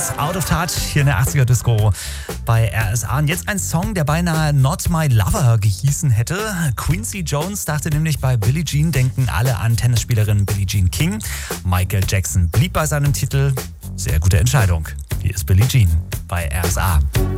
Out of Touch hier in der 80er Disco bei RSA. Und jetzt ein Song, der beinahe Not My Lover gehießen hätte. Quincy Jones dachte nämlich, bei Billie Jean denken alle an Tennisspielerin Billie Jean King. Michael Jackson blieb bei seinem Titel. Sehr gute Entscheidung. Hier ist Billie Jean bei RSA.